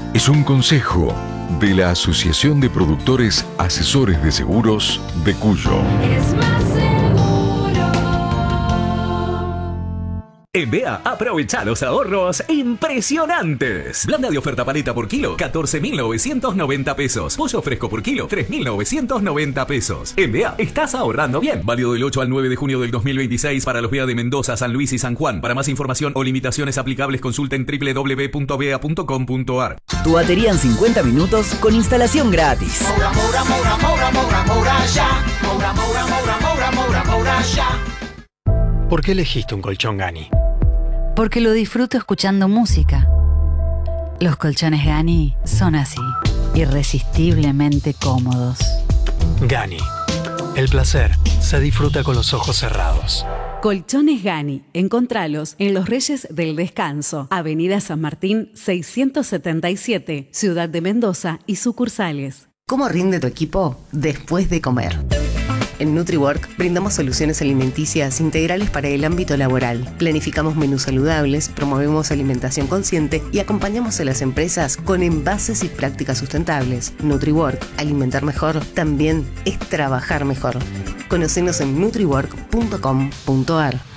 es un consejo de la Asociación de Productores Asesores de Seguros de Cuyo. Es más seguro. En BEA, aprovecha los ahorros impresionantes. Blanda de oferta paleta por kilo, 14.990 pesos. Pollo fresco por kilo, 3.990 pesos. En BEA, estás ahorrando bien. Válido del 8 al 9 de junio del 2026 para los BEA de Mendoza, San Luis y San Juan. Para más información o limitaciones aplicables, consulten www.bea.com.ar. Tu batería en 50 minutos con instalación gratis. Moura, moura, moura, moura, moura, moura, ya. Moura, moura, moura, moura, moura, moura, ya. ¿Por qué elegiste un colchón Gani? Porque lo disfruto escuchando música. Los colchones Gani son así, irresistiblemente cómodos. Gani. El placer se disfruta con los ojos cerrados. Colchones Gani. Encontralos en Los Reyes del Descanso, Avenida San Martín 677, Ciudad de Mendoza y sucursales. ¿Cómo rinde tu equipo después de comer? En NutriWork brindamos soluciones alimenticias integrales para el ámbito laboral. Planificamos menús saludables, promovemos alimentación consciente y acompañamos a las empresas con envases y prácticas sustentables. NutriWork, alimentar mejor, también es trabajar mejor. Conocenos en nutriwork.com.ar.